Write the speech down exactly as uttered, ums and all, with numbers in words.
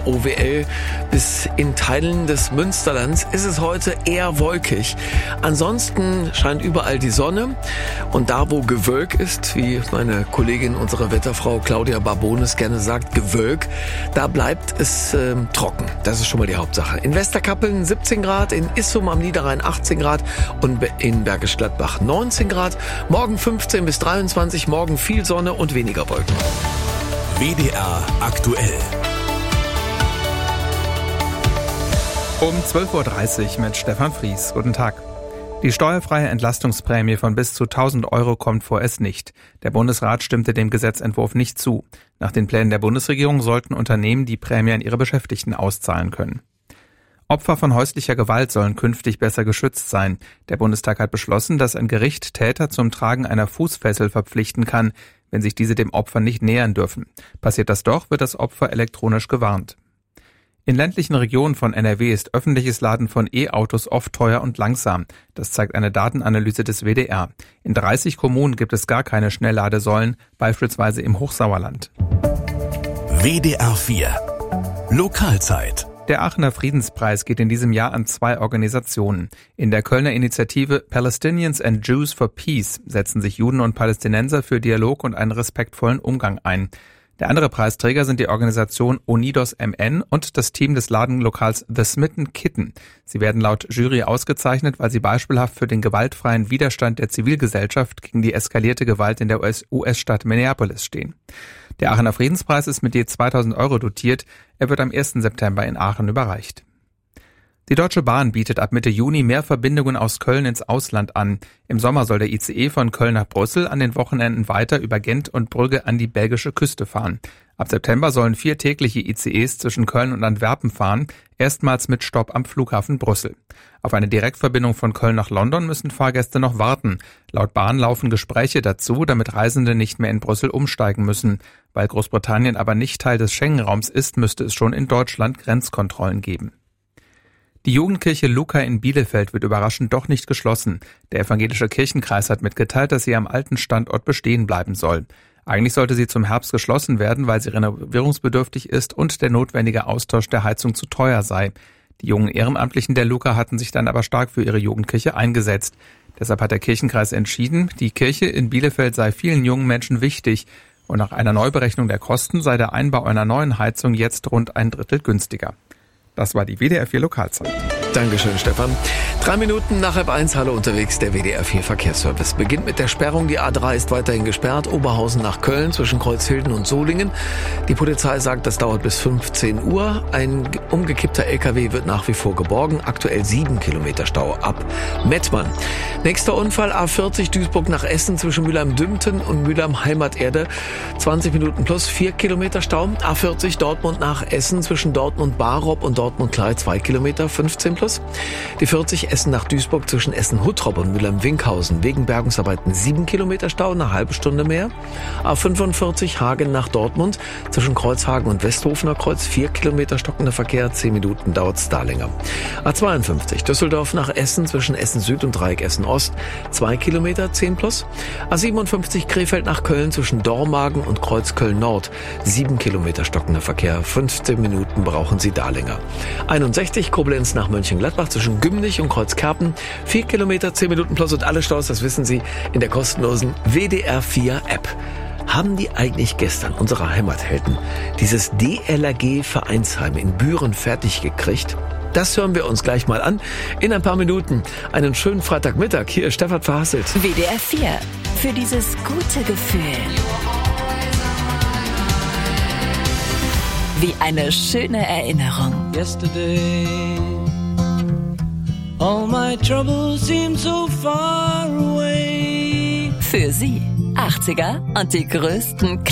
der O W L bis in Teilen des Münsterlands ist es heute eher wolkig. Ansonsten scheint überall die Sonne und da, wo Gewölk ist, wie meine Kollegin, unsere Wetterfrau Claudia Barbones gerne sagt, Gewölk, da bleibt es äh, trocken. Das ist schon mal die Hauptsache. In Westerkappeln siebzehn Grad, in Issum am Niederrhein achtzehn Grad und in Bergisch Gladbach neunzehn Grad. Morgen fünfzehn bis dreiundzwanzig, morgen viel Sonne und weniger Wolken. W D R aktuell. Um zwölf Uhr dreißig mit Stefan Fries. Guten Tag. Die steuerfreie Entlastungsprämie von bis zu tausend Euro kommt vorerst nicht. Der Bundesrat stimmte dem Gesetzentwurf nicht zu. Nach den Plänen der Bundesregierung sollten Unternehmen die Prämie an ihre Beschäftigten auszahlen können. Opfer von häuslicher Gewalt sollen künftig besser geschützt sein. Der Bundestag hat beschlossen, dass ein Gericht Täter zum Tragen einer Fußfessel verpflichten kann, wenn sich diese dem Opfer nicht nähern dürfen. Passiert das doch, wird das Opfer elektronisch gewarnt. In ländlichen Regionen von N R W ist öffentliches Laden von E-Autos oft teuer und langsam. Das zeigt eine Datenanalyse des W D R. In dreißig Kommunen gibt es gar keine Schnellladesäulen, beispielsweise im Hochsauerland. W D R vier Lokalzeit. Der Aachener Friedenspreis geht in diesem Jahr an zwei Organisationen. In der Kölner Initiative Palestinians and Jews for Peace setzen sich Juden und Palästinenser für Dialog und einen respektvollen Umgang ein. Der andere Preisträger sind die Organisation Unidos M N und das Team des Ladenlokals The Smitten Kitten. Sie werden laut Jury ausgezeichnet, weil sie beispielhaft für den gewaltfreien Widerstand der Zivilgesellschaft gegen die eskalierte Gewalt in der U S-Stadt Minneapolis stehen. Der Aachener Friedenspreis ist mit je zweitausend Euro dotiert. Er wird am ersten September in Aachen überreicht. Die Deutsche Bahn bietet ab Mitte Juni mehr Verbindungen aus Köln ins Ausland an. Im Sommer soll der I C E von Köln nach Brüssel, an den Wochenenden weiter über Gent und Brügge an die belgische Küste fahren. Ab September sollen vier tägliche I C Es zwischen Köln und Antwerpen fahren, erstmals mit Stopp am Flughafen Brüssel. Auf eine Direktverbindung von Köln nach London müssen Fahrgäste noch warten. Laut Bahn laufen Gespräche dazu, damit Reisende nicht mehr in Brüssel umsteigen müssen. Weil Großbritannien aber nicht Teil des Schengen-Raums ist, müsste es schon in Deutschland Grenzkontrollen geben. Die Jugendkirche Luca in Bielefeld wird überraschend doch nicht geschlossen. Der evangelische Kirchenkreis hat mitgeteilt, dass sie am alten Standort bestehen bleiben soll. Eigentlich sollte sie zum Herbst geschlossen werden, weil sie renovierungsbedürftig ist und der notwendige Austausch der Heizung zu teuer sei. Die jungen Ehrenamtlichen der Luca hatten sich dann aber stark für ihre Jugendkirche eingesetzt. Deshalb hat der Kirchenkreis entschieden, die Kirche in Bielefeld sei vielen jungen Menschen wichtig und nach einer Neuberechnung der Kosten sei der Einbau einer neuen Heizung jetzt rund ein Drittel günstiger. Das war die W D R vier Lokalzeit. Dankeschön, Stefan. Drei Minuten nach halb eins, hallo unterwegs, der W D R vier Verkehrsservice. Beginnt mit der Sperrung. Die A drei ist weiterhin gesperrt. Oberhausen nach Köln zwischen Kreuzhilden und Solingen. Die Polizei sagt, das dauert bis fünfzehn Uhr. Ein umgekippter L K W wird nach wie vor geborgen. Aktuell sieben Kilometer Stau ab Mettmann. Nächster Unfall A vierzig Duisburg nach Essen zwischen Mülheim-Dümpten und Mülheim-Heimaterde. zwanzig Minuten plus vier Kilometer Stau. A vierzig Dortmund nach Essen zwischen Dortmund-Barop und Dortmund-Klei zwei Kilometer, fünfzehn plus. Die vierzig Essen nach Duisburg zwischen Essen-Huttrop und Mülheim-Winkhausen. Wegen Bergungsarbeiten sieben Kilometer Stau, eine halbe Stunde mehr. A fünfundvierzig Hagen nach Dortmund zwischen Kreuzhagen und Westhofener Kreuz vier Kilometer stockender Verkehr, zehn Minuten dauert's da länger. A zweiundfünfzig Düsseldorf nach Essen zwischen Essen Süd und Dreieck Essen Ost zwei Kilometer, zehn plus. A siebenundfünfzig Krefeld nach Köln zwischen Dormagen und Kreuz Köln Nord sieben Kilometer stockender Verkehr, fünfzehn Minuten brauchen Sie da länger. einundsechzig Koblenz nach Mönchengladbach zwischen Gümnich und Kreuzkerpen vier Kilometer, zehn Minuten plus und alle Staus, das wissen Sie, in der kostenlosen W D R vier App. Haben die eigentlich gestern, unsere Heimathelden, dieses D L R G-Vereinsheim in Büren fertig gekriegt? Das hören wir uns gleich mal an. In ein paar Minuten. Einen schönen Freitagmittag. Hier ist Stefan Verhasselt. W D R vier. Für dieses gute Gefühl. Wie eine schöne Erinnerung. Yesterday, all my troubles seem so far away. Für Sie achtziger und die größten